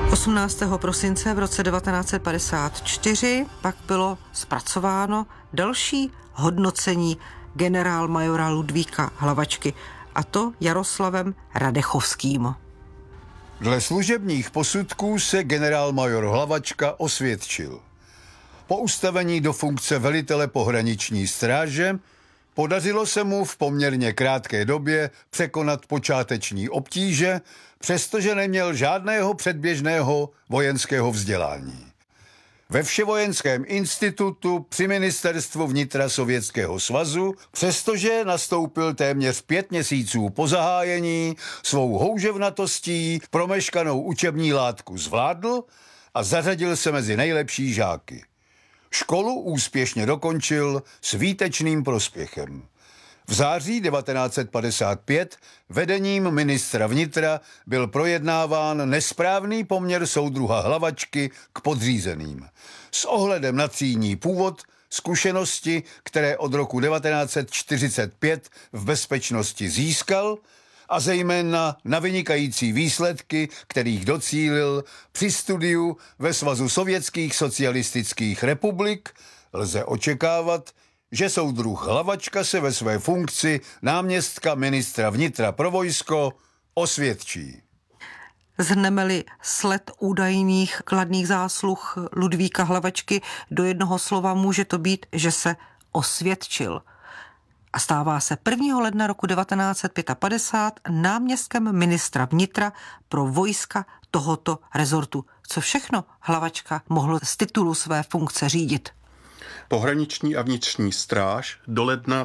18. prosince v roce 1954 pak bylo zpracováno další hodnocení generálmajora Ludvíka Hlavačky, a to Jaroslavem Radechovským. Dle služebních posudků se generálmajor Hlavačka osvědčil. Po ustavení do funkce velitele pohraniční stráže podařilo se mu v poměrně krátké době překonat počáteční obtíže, přestože neměl žádného předběžného vojenského vzdělání. Ve Vševojenském institutu při ministerstvu vnitra Sovětského svazu, přestože nastoupil téměř 5 měsíců po zahájení, svou houževnatostí promeškanou učební látku zvládl a zařadil se mezi nejlepší žáky. Školu úspěšně dokončil s výtečným prospěchem. V září 1955 vedením ministra vnitra byl projednáván nesprávný poměr soudruha Hlavačky k podřízeným. S ohledem na třídní původ, zkušenosti, které od roku 1945 v bezpečnosti získal, a zejména na vynikající výsledky, kterých docílil při studiu ve Svazu sovětských socialistických republik, lze očekávat, že soudruh Hlavačka se ve své funkci náměstka ministra vnitra pro vojsko osvědčí. Zhrneme-li sled údajných kladných zásluh Ludvíka Hlavačky do jednoho slova, může to být, že se osvědčil. A stává se 1. ledna roku 1955 náměstkem ministra vnitra pro vojska tohoto rezortu. Co všechno Hlavačka mohl z titulu své funkce řídit? Pohraniční a vnitřní stráž, do ledna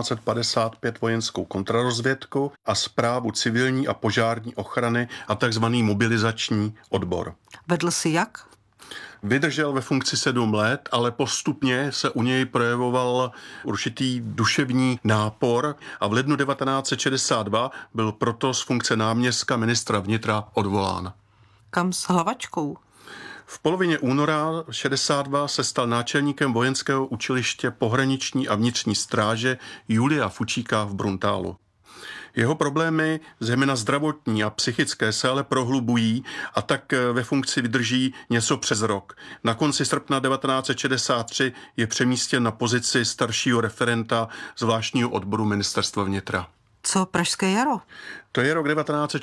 1955 vojenskou kontrarozvědku a správu civilní a požární ochrany a takzvaný mobilizační odbor. Vedl si jak? Vydržel ve funkci 7 let, ale postupně se u něj projevoval určitý duševní nápor a v lednu 1962 byl proto z funkce náměstka ministra vnitra odvolán. Kam s Hlavačkou? V polovině února 62 se stal náčelníkem vojenského učiliště pohraniční a vnitřní stráže Julia Fučíka v Bruntálu. Jeho problémy, zejména zdravotní a psychické, se ale prohlubují a tak ve funkci vydrží něco přes rok. Na konci srpna 1963 je přemístěn na pozici staršího referenta zvláštního odboru ministerstva vnitra. Co Pražské jaro? To je rok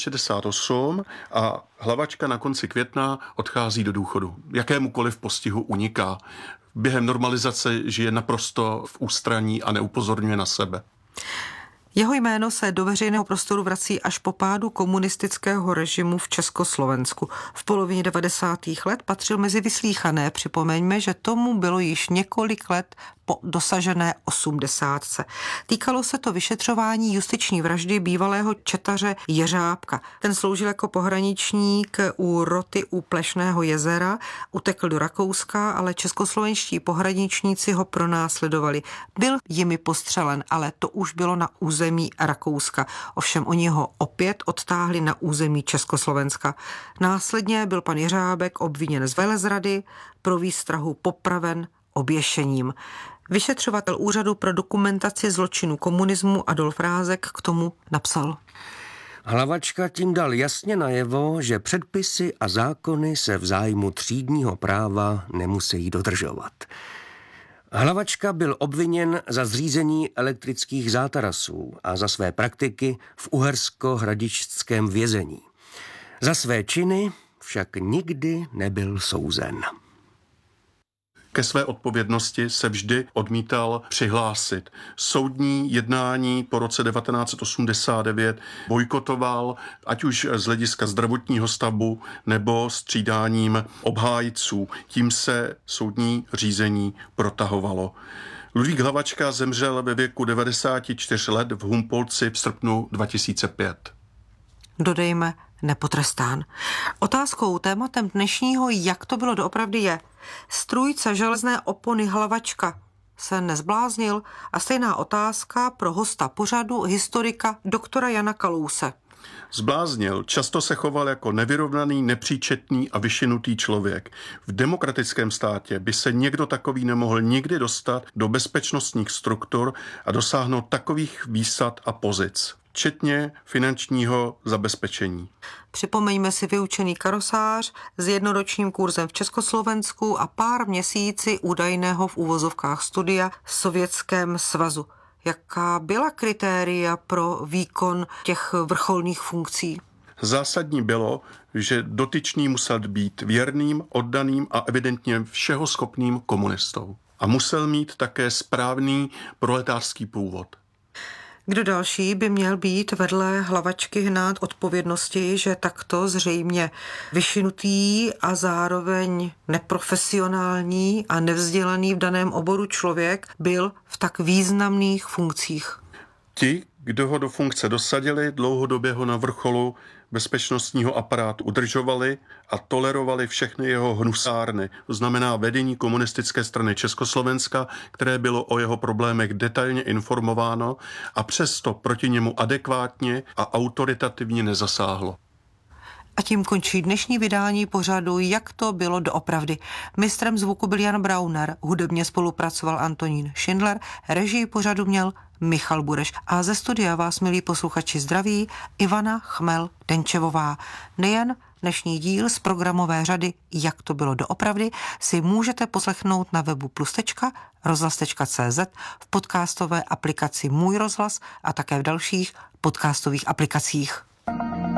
1968 a Hlavačka na konci května odchází do důchodu. Jakémukoliv postihu uniká. Během normalizace žije naprosto v ústraní a neupozorňuje na sebe. Jeho jméno se do veřejného prostoru vrací až po pádu komunistického režimu v Československu. V polovině 90. let patřil mezi vyslýchané. Připomeňme, že tomu bylo již několik let po dosažené 80. Týkalo se to vyšetřování justiční vraždy bývalého četaře Jeřábka. Ten sloužil jako pohraničník u roty u Plešného jezera, utekl do Rakouska, ale českoslovenští pohraničníci ho pronásledovali. Byl jimi postřelen, ale to už bylo na území Rakouska. Ovšem oni ho opět odtáhli na území Československa. Následně byl pan Jeřábek obviněn z velezrady, pro výstrahu popraven oběšením. Vyšetřovatel Úřadu pro dokumentaci zločinu komunismu Adolf Rázek k tomu napsal: Hlavačka tím dal jasně najevo, že předpisy a zákony se v zájmu třídního práva nemusí dodržovat. Hlavačka byl obviněn za zřízení elektrických zátarasů a za své praktiky v uhersko-hradišťském vězení. Za své činy však nikdy nebyl souzen. Ke své odpovědnosti se vždy odmítal přihlásit. Soudní jednání po roce 1989 bojkotoval, ať už z hlediska zdravotního stavu nebo střídáním obhájců. Tím se soudní řízení protahovalo. Ludvík Hlavačka zemřel ve věku 94 let v Humpolci v srpnu 2005. Dodejme, nepotrestán. Otázkou, tématem dnešního, jak to bylo doopravdy, je: strůjce železné opony Hlavačka se nezbláznil? A stejná otázka pro hosta pořadu, historika doktora Jana Kalouse. Zbláznil, často se choval jako nevyrovnaný, nepříčetný a vyšinutý člověk. V demokratickém státě by se někdo takový nemohl nikdy dostat do bezpečnostních struktur a dosáhnout takových výsad a pozic. včetně finančního zabezpečení. Připomeňme si vyučený karosář s jednoročním kurzem v Československu a pár měsíci údajného v uvozovkách studia v Sovětském svazu. Jaká byla kritéria pro výkon těch vrcholných funkcí? Zásadní bylo, že dotyčný musel být věrným, oddaným a evidentně všeho schopným komunistou. A musel mít také správný proletářský původ. Kdo další by měl být vedle Hlavačky hnát odpovědnosti, že takto zřejmě vyšinutý a zároveň neprofesionální a nevzdělaný v daném oboru člověk byl v tak významných funkcích? Ti, kdo ho do funkce dosadili, dlouhodobě ho na vrcholu bezpečnostního aparátu udržovali a tolerovali všechny jeho hnusárny, to znamená vedení komunistické strany Československa, které bylo o jeho problémech detailně informováno a přesto proti němu adekvátně a autoritativně nezasáhlo. A tím končí dnešní vydání pořadu Jak to bylo doopravdy. Mistrem zvuku byl Jan Brauner, hudebně spolupracoval Antonín Schindler, režii pořadu měl Michal Bureš. A ze studia vás, milí posluchači, zdraví Ivana Chmel-Denčevová. Nejen dnešní díl z programové řady Jak to bylo doopravdy si můžete poslechnout na webu plus.rozhlas.cz, v podcastové aplikaci Můj rozhlas a také v dalších podcastových aplikacích.